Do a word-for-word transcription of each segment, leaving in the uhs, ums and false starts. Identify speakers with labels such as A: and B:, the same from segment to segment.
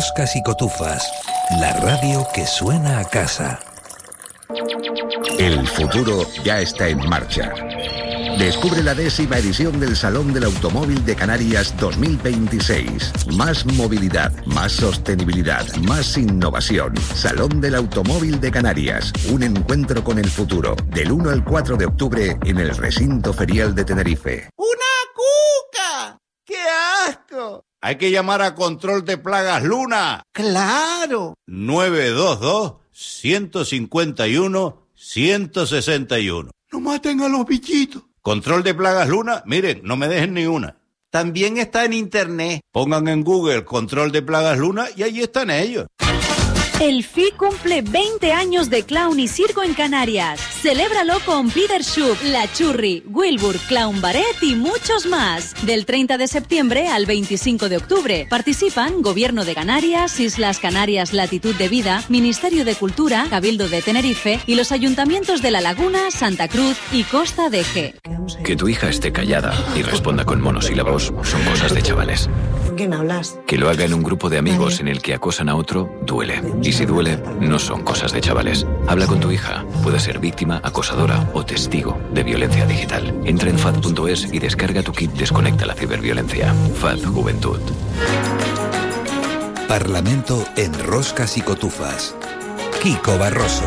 A: Roscas y Cotufas, la radio que suena a casa.
B: El futuro ya está en marcha. Descubre la décima edición del Salón del Automóvil de Canarias dos mil veintiséis. Más movilidad, más sostenibilidad, más innovación. Salón del Automóvil de Canarias. Un encuentro con el futuro. Del uno al cuatro de octubre en el recinto ferial de Tenerife.
C: ¡Una cuca! ¡Qué asco!
D: Hay que llamar a Control de Plagas Luna.
C: ¡Claro!
D: nueve dos dos, uno cinco uno, uno seis uno.
C: ¡No maten a los bichitos!
D: Control de Plagas Luna, miren, no me dejen ni una.
C: También está en internet.
D: Pongan en Google Control de Plagas Luna y allí están ellos.
E: El F I cumple veinte años de clown y circo en Canarias. Celébralo con Peter Schupp, La Churri, Wilbur, Clown Barret y muchos más. Del treinta de septiembre al veinticinco de octubre. Participan Gobierno de Canarias, Islas Canarias Latitud de Vida, Ministerio de Cultura, Cabildo de Tenerife y los ayuntamientos de La Laguna, Santa Cruz y Costa de Eje.
F: Que tu hija esté callada y responda con monosílabos son cosas de chavales.
G: ¿Con quién hablas?
F: Que lo haga en un grupo de amigos en el que acosan a otro, duele. Y si duele, no son cosas de chavales. Habla con tu hija. Puede ser víctima, acosadora o testigo de violencia digital. Entra en fad punto es y descarga tu kit Desconecta la ciberviolencia. F A D Juventud.
A: Parlamento en Roscas y Cotufas. Kiko Barroso.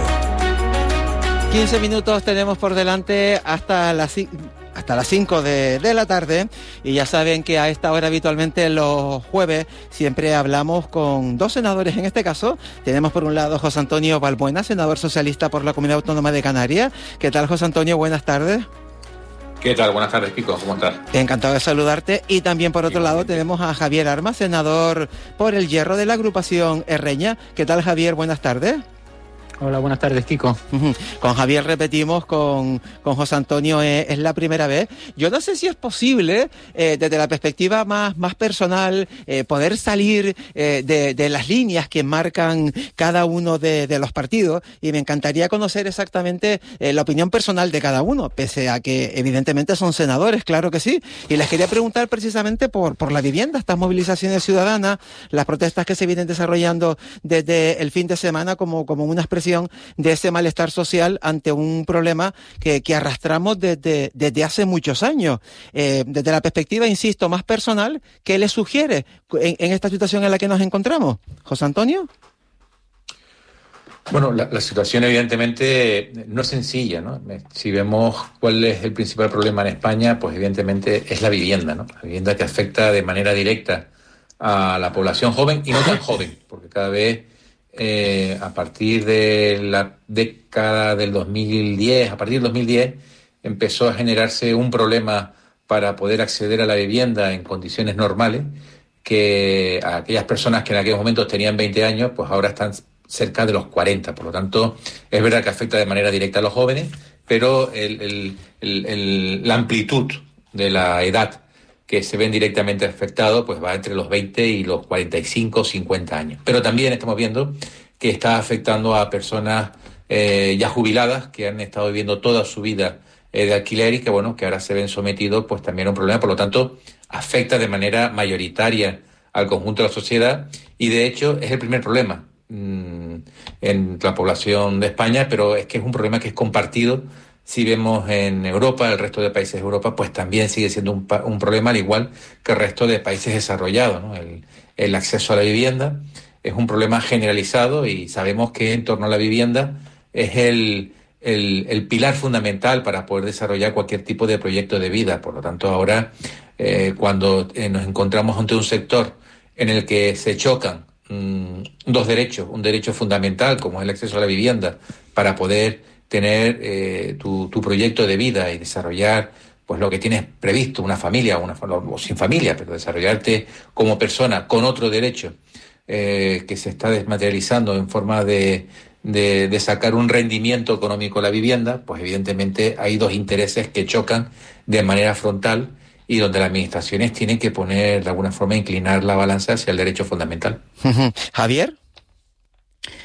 H: quince minutos tenemos por delante hasta las hasta las cinco de, de la tarde, y ya saben que a esta hora habitualmente los jueves siempre hablamos con dos senadores. En este caso tenemos por un lado José Antonio Balbuena, senador socialista por la Comunidad Autónoma de Canarias. ¿Qué tal, José Antonio? Buenas tardes.
I: ¿Qué tal? Buenas tardes, Kiko. ¿Cómo estás?
H: Encantado de saludarte. Y también por otro lado tenemos a Javier Armas, senador por el Hierro de la agrupación Erreña. ¿Qué tal, Javier? Buenas tardes.
J: Hola, buenas tardes, Kiko.
H: Con Javier repetimos, con, con José Antonio es, es la primera vez. Yo no sé si es posible, eh, desde la perspectiva más, más personal, eh, poder salir eh, de, de las líneas que marcan cada uno de, de los partidos, y me encantaría conocer exactamente eh, la opinión personal de cada uno, pese a que evidentemente son senadores, claro que sí. Y les quería preguntar precisamente por, por la vivienda, estas movilizaciones ciudadanas, las protestas que se vienen desarrollando desde el fin de semana como, como una expresión de ese malestar social ante un problema que, que arrastramos desde, desde hace muchos años. Eh, desde la perspectiva, insisto, más personal, ¿qué le sugiere en, en esta situación en la que nos encontramos? José Antonio.
I: Bueno, la, la situación evidentemente no es sencilla, ¿no? Si vemos cuál es el principal problema en España, pues evidentemente es la vivienda, ¿no? La vivienda que afecta de manera directa a la población joven y no tan joven, porque cada vez Eh, a partir de la década del dos mil diez, a partir del dos mil diez, empezó a generarse un problema para poder acceder a la vivienda en condiciones normales, que a aquellas personas que en aquellos momentos tenían veinte años, pues ahora están cerca de los cuarenta. Por lo tanto, es verdad que afecta de manera directa a los jóvenes, pero el, el, el, el, la amplitud de la edad que se ven directamente afectados, pues va entre los veinte y los cuarenta y cinco o cincuenta años. Pero también estamos viendo que está afectando a personas eh, ya jubiladas, que han estado viviendo toda su vida eh, de alquiler y que, bueno, que ahora se ven sometidos pues también a un problema. Por lo tanto, afecta de manera mayoritaria al conjunto de la sociedad y, de hecho, es el primer problema mmm, en la población de España, pero es que es un problema que es compartido. Si vemos en Europa, el resto de países de Europa, pues también sigue siendo un, un problema, al igual que el resto de países desarrollados, ¿no? El, el acceso a la vivienda es un problema generalizado y sabemos que en torno a la vivienda es el, el, el pilar fundamental para poder desarrollar cualquier tipo de proyecto de vida. Por lo tanto, ahora, eh, cuando eh, nos encontramos ante un sector en el que se chocan mmm, dos derechos, un derecho fundamental como es el acceso a la vivienda para poder tener eh, tu, tu proyecto de vida y desarrollar pues lo que tienes previsto, una familia una, o sin familia, pero desarrollarte como persona con otro derecho eh, que se está desmaterializando en forma de, de, de sacar un rendimiento económico a la vivienda, pues evidentemente hay dos intereses que chocan de manera frontal y donde las administraciones tienen que poner de alguna forma inclinar la balanza hacia el derecho fundamental.
H: Javier.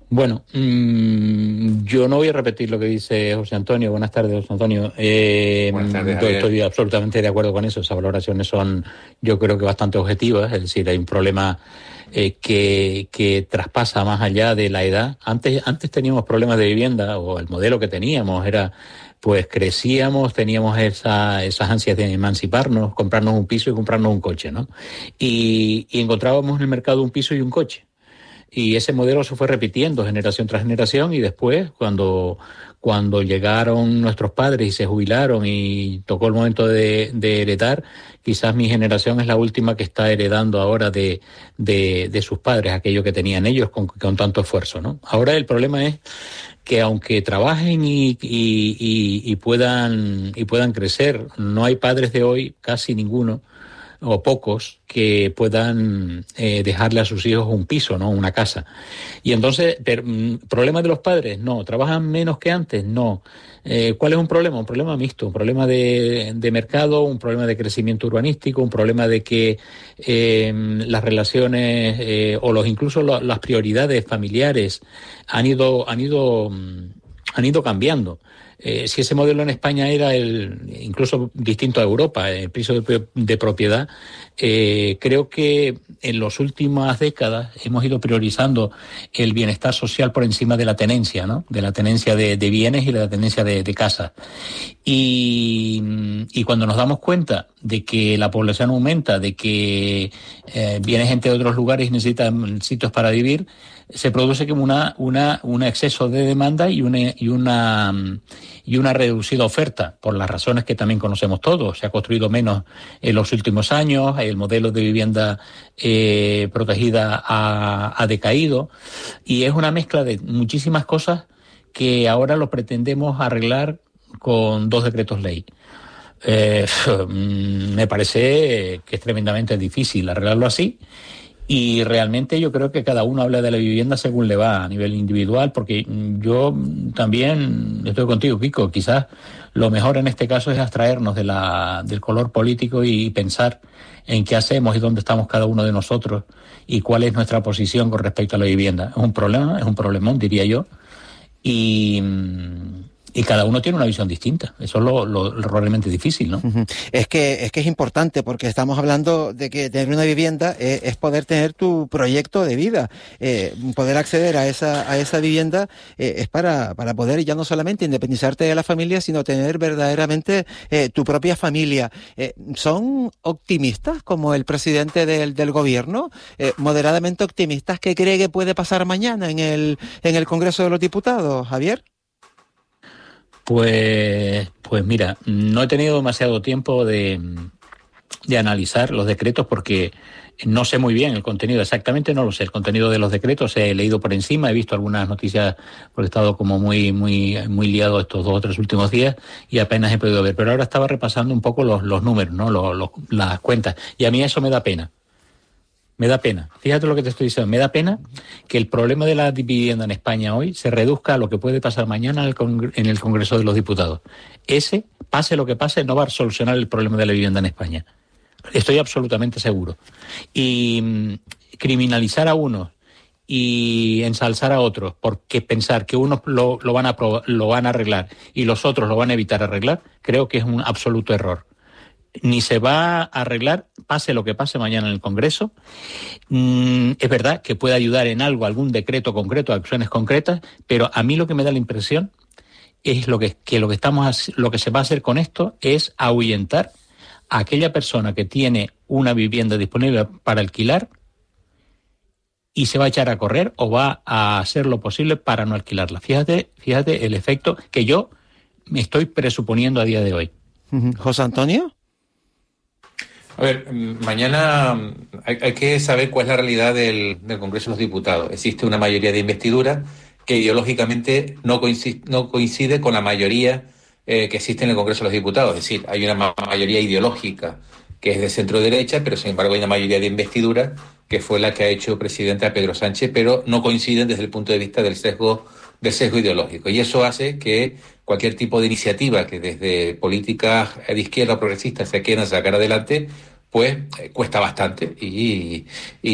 J: Bueno, mmm, yo no voy a repetir lo que dice José Antonio. Buenas tardes, José Antonio. Eh,
I: Buenas tardes,
J: yo estoy absolutamente de acuerdo con eso. Esas valoraciones son, yo creo que bastante objetivas. Es decir, hay un problema eh, que, que traspasa más allá de la edad. Antes, antes teníamos problemas de vivienda, o el modelo que teníamos era, pues crecíamos, teníamos esa, esas ansias de emanciparnos, comprarnos un piso y comprarnos un coche, ¿no? Y, y encontrábamos en el mercado un piso y un coche. Y ese modelo se fue repitiendo generación tras generación, y después, cuando, cuando llegaron nuestros padres y se jubilaron y tocó el momento de, de heredar, quizás mi generación es la última que está heredando ahora de, de, de sus padres, aquello que tenían ellos con, con tanto esfuerzo, ¿no? Ahora el problema es que aunque trabajen y, y, y, y, puedan, y puedan crecer, no hay padres de hoy, casi ninguno, o pocos, que puedan eh, dejarle a sus hijos un piso, ¿no? Una casa. Y entonces, ¿problema de los padres? No. ¿Trabajan menos que antes? No. Eh, ¿Cuál es un problema? Un problema mixto, un problema de, de mercado, un problema de crecimiento urbanístico, un problema de que eh, las relaciones eh, o los incluso lo, las prioridades familiares han ido, han ido, han ido cambiando. Eh, si ese modelo en España era el incluso distinto a Europa, el piso de, de propiedad, eh, creo que en las últimas décadas hemos ido priorizando el bienestar social por encima de la tenencia, ¿no? De la tenencia de, de bienes y de la tenencia de, de casas. Y, y cuando nos damos cuenta de que la población aumenta, de que eh, viene gente de otros lugares y necesitan sitios para vivir, se produce como una, una, un exceso de demanda y una, y una, y una reducida oferta, por las razones que también conocemos todos. Se ha construido menos en los últimos años, el modelo de vivienda eh, protegida ha, ha decaído, y es una mezcla de muchísimas cosas que ahora lo pretendemos arreglar con dos decretos ley. Eh, me parece que es tremendamente difícil arreglarlo así. Y realmente yo creo que cada uno habla de la vivienda según le va a nivel individual, porque yo también estoy contigo, Kiko, quizás lo mejor en este caso es abstraernos de la, del color político y pensar en qué hacemos y dónde estamos cada uno de nosotros y cuál es nuestra posición con respecto a la vivienda. Es un problema, es un problemón, diría yo, y... Y cada uno tiene una visión distinta. Eso es lo, lo, lo realmente difícil, ¿no?
H: Uh-huh. Es que es que es importante, porque estamos hablando de que tener una vivienda es, es poder tener tu proyecto de vida. Eh, poder acceder a esa a esa vivienda eh, es para, para poder ya no solamente independizarte de la familia, sino tener verdaderamente eh, tu propia familia. Eh, ¿Son optimistas como el presidente del, del gobierno? Eh, ¿Moderadamente optimistas? ¿Qué cree que puede pasar mañana en el, en el Congreso de los Diputados, Javier?
J: Pues, pues mira, no he tenido demasiado tiempo de, de analizar los decretos porque no sé muy bien el contenido, exactamente no lo sé. El contenido de los decretos he leído por encima, he visto algunas noticias porque he estado como muy, muy, muy liado estos dos o tres últimos días y apenas he podido ver. Pero ahora estaba repasando un poco los, los números, ¿no? Los, los, las cuentas, y a mí eso me da pena. Me da pena. Fíjate lo que te estoy diciendo. Me da pena que el problema de la vivienda en España hoy se reduzca a lo que puede pasar mañana en el, Congre- en el Congreso de los Diputados. Ese, pase lo que pase, no va a solucionar el problema de la vivienda en España. Estoy absolutamente seguro. Y mmm, criminalizar a unos y ensalzar a otros porque pensar que unos lo, lo, van a probar, lo van a arreglar y los otros lo van a evitar arreglar, creo que es un absoluto error. Ni se va a arreglar, pase lo que pase mañana en el Congreso. Mm, es verdad que puede ayudar en algo, algún decreto concreto, acciones concretas, pero a mí lo que me da la impresión es lo que, que lo que estamos, lo que se va a hacer con esto es ahuyentar a aquella persona que tiene una vivienda disponible para alquilar y se va a echar a correr o va a hacer lo posible para no alquilarla. Fíjate, fíjate el efecto que yo me estoy presuponiendo a día de hoy.
H: ¿José Antonio?
I: A ver, mañana hay, hay que saber cuál es la realidad del, del Congreso de los Diputados. Existe una mayoría de investidura que ideológicamente no coincide, no coincide con la mayoría eh, que existe en el Congreso de los Diputados. Es decir, hay una ma- mayoría ideológica que es de centro-derecha, pero sin embargo hay una mayoría de investidura que fue la que ha hecho presidente a Pedro Sánchez, pero no coinciden desde el punto de vista del sesgo, del sesgo ideológico. Y eso hace que cualquier tipo de iniciativa que desde políticas de izquierda o progresistas se quieran sacar adelante, pues eh, cuesta bastante y, y,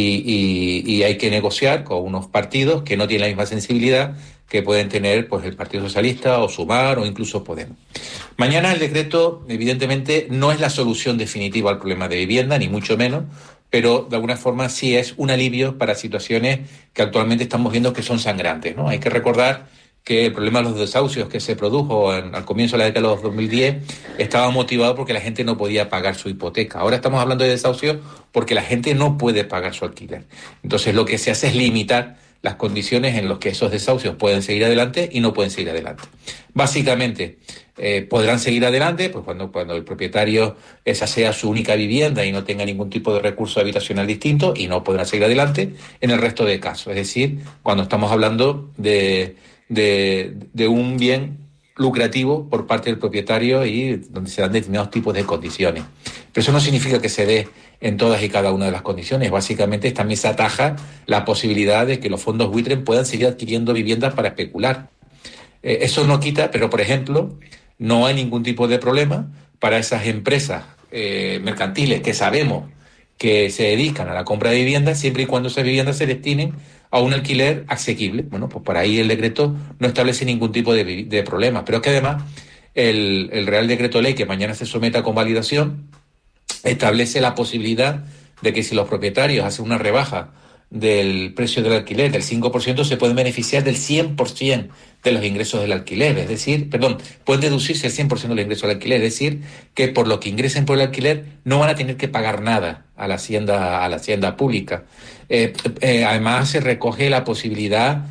I: y, y hay que negociar con unos partidos que no tienen la misma sensibilidad que pueden tener pues el Partido Socialista o Sumar o incluso Podemos. Mañana el decreto, evidentemente, no es la solución definitiva al problema de vivienda, ni mucho menos, pero de alguna forma sí es un alivio para situaciones que actualmente estamos viendo que son sangrantes, ¿no? Hay que recordar que el problema de los desahucios que se produjo en, al comienzo de la década de los dos mil diez estaba motivado porque la gente no podía pagar su hipoteca. Ahora estamos hablando de desahucios porque la gente no puede pagar su alquiler. Entonces lo que se hace es limitar las condiciones en las que esos desahucios pueden seguir adelante y no pueden seguir adelante. Básicamente, eh, podrán seguir adelante pues cuando, cuando el propietario esa sea su única vivienda y no tenga ningún tipo de recurso habitacional distinto, y no podrán seguir adelante en el resto de casos. Es decir, cuando estamos hablando de, de, de un bien lucrativo por parte del propietario y donde se dan determinados tipos de condiciones. Pero eso no significa que se dé en todas y cada una de las condiciones. Básicamente también se ataja la posibilidad de que los fondos buitre puedan seguir adquiriendo viviendas para especular. Eh, eso no quita, pero por ejemplo, no hay ningún tipo de problema para esas empresas eh, mercantiles que sabemos que se dedican a la compra de viviendas, siempre y cuando esas viviendas se destinen a un alquiler asequible. Bueno, pues por ahí el decreto no establece ningún tipo de, de problema. Pero es que además el, el Real Decreto Ley que mañana se someta a convalidación establece la posibilidad de que si los propietarios hacen una rebaja del precio del alquiler del cinco por ciento, se pueden beneficiar del cien por ciento de los ingresos del alquiler. Es decir, perdón, pueden deducirse el cien por ciento de los ingresos del alquiler. Es decir, que por lo que ingresen por el alquiler no van a tener que pagar nada a la hacienda, a la hacienda pública. Eh, eh, además, se recoge la posibilidad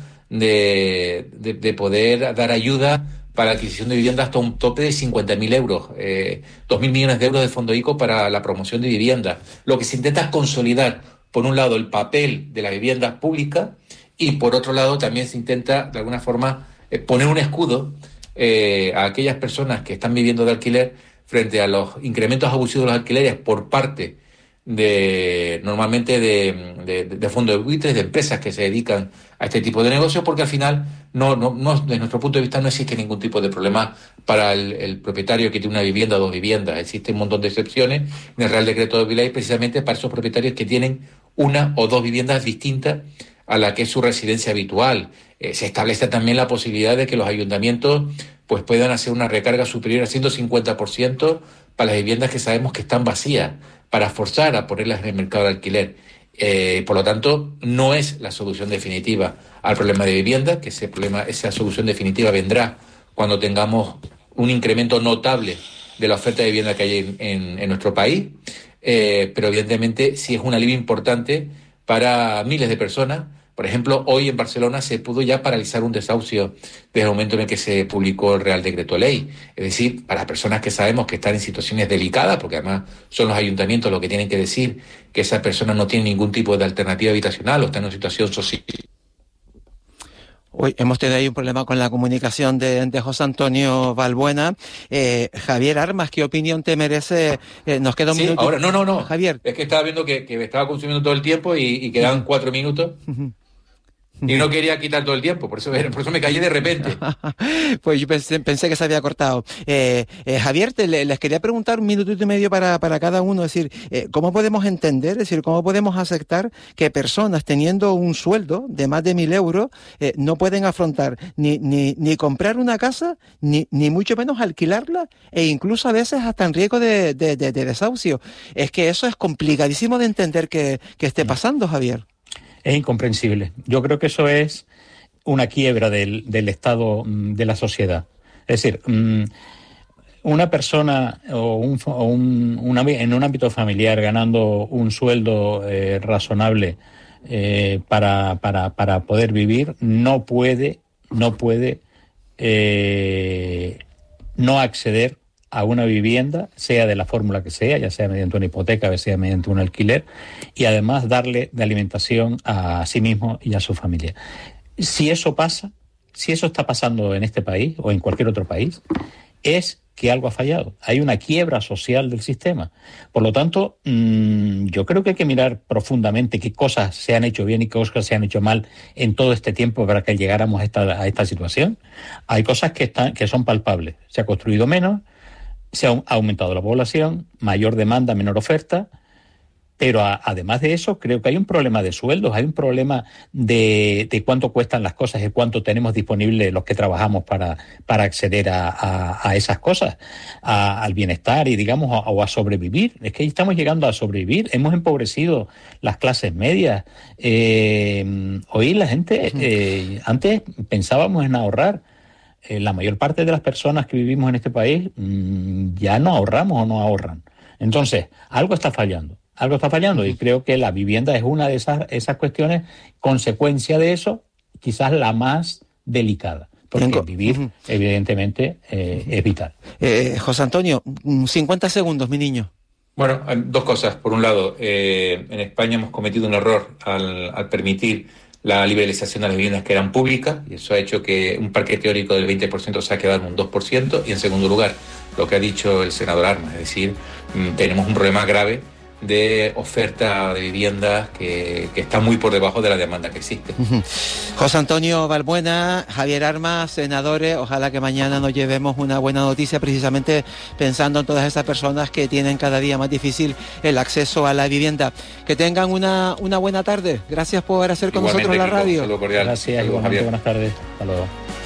I: de, de, de poder dar ayuda para la adquisición de vivienda hasta un tope de cincuenta mil euros, eh, dos mil millones de euros de fondo ICO para la promoción de vivienda. Lo que se intenta es consolidar, por un lado, el papel de la vivienda pública y, por otro lado, también se intenta, de alguna forma, eh, poner un escudo eh, a aquellas personas que están viviendo de alquiler frente a los incrementos abusivos de los alquileres por parte de, normalmente, de, de, de fondos de buitres, de empresas que se dedican a este tipo de negocios, porque al final, no, no, no, desde nuestro punto de vista, no existe ningún tipo de problema para el, el propietario que tiene una vivienda o dos viviendas. Existe un montón de excepciones en el Real Decreto de Ley precisamente para esos propietarios que tienen una o dos viviendas distintas a la que es su residencia habitual. Eh, se establece también la posibilidad de que los ayuntamientos pues puedan hacer una recarga superior al ciento cincuenta por ciento para las viviendas que sabemos que están vacías, para forzar a ponerlas en el mercado de alquiler. Eh, por lo tanto, no es la solución definitiva al problema de vivienda, que ese problema, esa solución definitiva vendrá cuando tengamos un incremento notable de la oferta de vivienda que hay en, en, en nuestro país, eh, pero evidentemente sí es un alivio importante para miles de personas. Por ejemplo, hoy en Barcelona se pudo ya paralizar un desahucio desde el momento en el que se publicó el Real Decreto Ley. Es decir, para personas que sabemos que están en situaciones delicadas, porque además son los ayuntamientos los que tienen que decir que esas personas no tienen ningún tipo de alternativa habitacional o están en una situación social.
H: Hoy hemos tenido ahí un problema con la comunicación de, de José Antonio Balbuena. Eh, Javier Armas, ¿qué opinión te merece? Eh, nos queda un
I: sí,
H: minuto.
I: Ahora, no, no, no.
H: Javier.
I: Es que estaba viendo que, que me estaba consumiendo todo el tiempo y, y quedaban cuatro minutos.
H: Uh-huh.
I: Y no quería quitar todo el tiempo, por eso, por eso me callé de repente.
H: Pues yo pensé, pensé que se había cortado. Eh, eh, Javier, te, les quería preguntar un minutito y medio para, para cada uno. Es decir, eh, ¿cómo podemos entender, es decir, cómo podemos aceptar que personas teniendo un sueldo de más de mil euros eh, no pueden afrontar ni, ni, ni comprar una casa, ni, ni mucho menos alquilarla, e incluso a veces hasta en riesgo de, de, de, de desahucio? Es que eso es complicadísimo de entender que, que esté pasando, Javier.
J: Es incomprensible. Yo creo que eso es una quiebra del, del estado de la sociedad. Es decir, una persona o, un, o un, una, en un ámbito familiar ganando un sueldo eh, razonable eh, para, para, para poder vivir no puede, no puede eh, no acceder a una vivienda, sea de la fórmula que sea, ya sea mediante una hipoteca, ya sea mediante un alquiler, y además darle de alimentación a sí mismo y a su familia. Si eso pasa, si eso está pasando en este país o en cualquier otro país, es que algo ha fallado. Hay una quiebra social del sistema. Por lo tanto, mmm, yo creo que hay que mirar profundamente qué cosas se han hecho bien y qué cosas se han hecho mal en todo este tiempo para que llegáramos a esta, a esta situación. Hay cosas que, están, que son palpables. Se ha construido menos, se ha aumentado la población, mayor demanda, menor oferta, Pero a, además de eso, creo que hay un problema de sueldos, hay un problema de, de cuánto cuestan las cosas y cuánto tenemos disponible los que trabajamos para, para acceder a, a, a esas cosas, a, al bienestar y, digamos, a, o a sobrevivir. Es que estamos llegando a sobrevivir. Hemos empobrecido las clases medias. Eh, hoy la gente, eh, antes pensábamos en ahorrar. Eh, la mayor parte de las personas que vivimos en este país mmm, ya no ahorramos o no ahorran. Entonces, algo está fallando. Algo está fallando y creo que la vivienda es una de esas, esas cuestiones, consecuencia de eso, quizás la más delicada. Porque Tengo. vivir, uh-huh. evidentemente, eh, es vital.
H: Eh, José Antonio, cincuenta segundos, mi niño.
I: Bueno, dos cosas. Por un lado, eh, en España hemos cometido un error al, al permitir la liberalización de las viviendas que eran públicas, y eso ha hecho que un parque teórico del veinte por ciento se ha quedado en un dos por ciento. Y en segundo lugar, lo que ha dicho el senador Armas, es decir, tenemos un problema grave de oferta de viviendas que, que está muy por debajo de la demanda que existe.
H: Uh-huh. José Antonio Balbuena, Javier Armas, senadores, ojalá que mañana nos llevemos una buena noticia, precisamente pensando en todas esas personas que tienen cada día más difícil el acceso a la vivienda. Que tengan una, una buena tarde. Gracias por hacer con igualmente, nosotros la radio.
J: Saludos cordial. Gracias, Saludos, Javier. Buenas tardes. Hasta luego.